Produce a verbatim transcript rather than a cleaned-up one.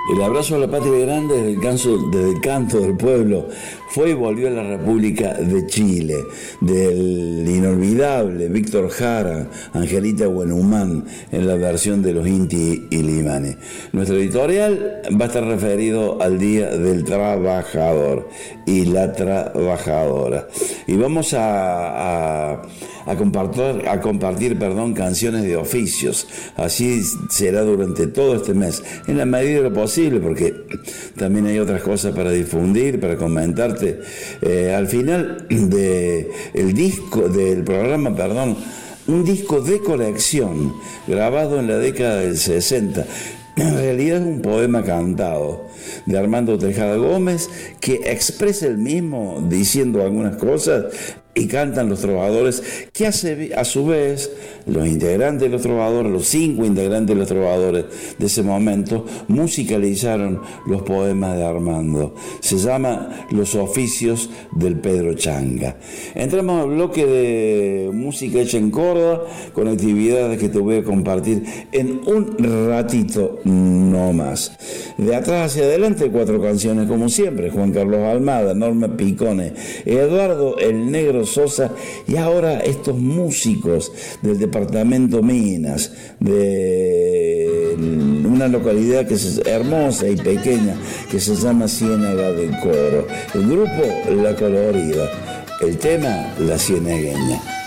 El abrazo a la patria grande desde el, canso, desde el canto del pueblo fue y volvió a la República de Chile, del inolvidable Víctor Jara, Angelita Buenhumán, en la versión de los Inti Illimani. Nuestro editorial va a estar referido al Día del Trabajador y la Trabajadora. Y vamos a, a, a compartir, a compartir perdón, canciones de oficios. Así será durante todo este mes, en la medida de lo posible, porque también hay otras cosas para difundir, para comentarte. Eh, al final de el disco del programa, perdón, un disco de colección grabado en la década del sesenta. En realidad es un poema cantado de Armando Tejada Gómez que expresa el mismo diciendo algunas cosas y cantan los trovadores, que hace, a su vez los integrantes de los trovadores, los cinco integrantes de los trovadores de ese momento, musicalizaron los poemas de Armando. Se llama Los Oficios del Pedro Changa. Entramos al bloque de música hecha en Córdoba, con actividades que te voy a compartir en un ratito no más. De atrás hacia adelante, cuatro canciones como siempre: Juan Carlos Almada, Norma Picone, Eduardo el Negro Sosa, y ahora estos músicos del departamento Minas, de una localidad que es hermosa y pequeña que se llama Ciénaga del Coro. El grupo La Colorida, el tema La Cienegueña.